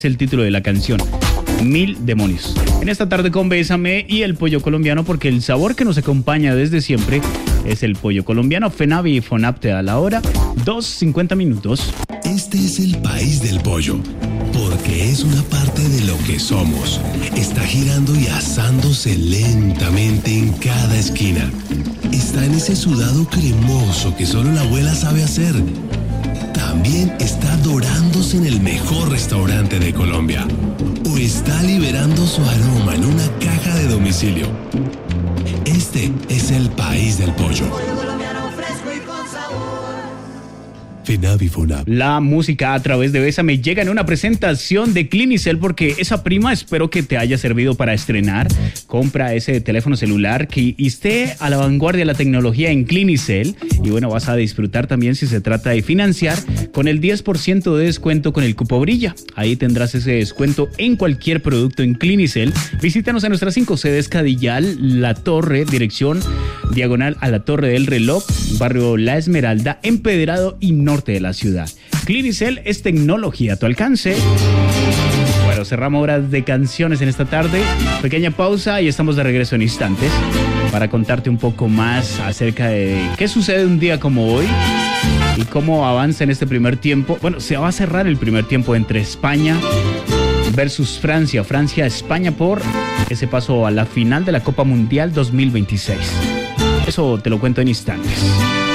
Es el título de la canción. 1000 demonios. En esta tarde con Bésame y el pollo colombiano, porque el sabor que nos acompaña desde siempre es el pollo colombiano. Fenavi y Fonap te da la hora, 2:50. Este es el país del pollo, porque es una parte de lo que somos. Está girando y asándose lentamente en cada esquina. Está en ese sudado cremoso que solo la abuela sabe hacer. También está dorándose en el mejor restaurante de Colombia. O está liberando su aroma en una caja de domicilio. Este es el país del pollo. Fenavi Fonap. La música a través de Bésame llega en una presentación de Clinicel, porque esa prima espero que te haya servido para estrenar. Compra ese teléfono celular que esté a la vanguardia de la tecnología en Clinicel. Y bueno, vas a disfrutar también, si se trata de financiar, con el 10% de descuento con el cupo Brilla. Ahí tendrás ese descuento en cualquier producto en Clinicel. Visítanos en nuestras 5 sedes: Cadillal, La Torre, dirección diagonal a la Torre del Reloj, barrio La Esmeralda, Empedrado y norte de la ciudad. Clinicel es tecnología a tu alcance. Bueno, cerramos horas de canciones en esta tarde. Pequeña pausa y estamos de regreso en instantes para contarte un poco más acerca de qué sucede un día como hoy y cómo avanza en este primer tiempo. Bueno, se va a cerrar el primer tiempo entre España versus Francia. Francia-España por ese paso a la final de la Copa Mundial 2026. Eso te lo cuento en instantes.